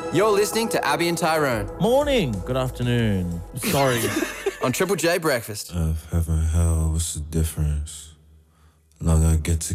You're listening to Abby and Tyrone Morning. Good afternoon. Sorry. on Triple J Breakfast. Earth, heaven, hell, what's the difference? Long I get to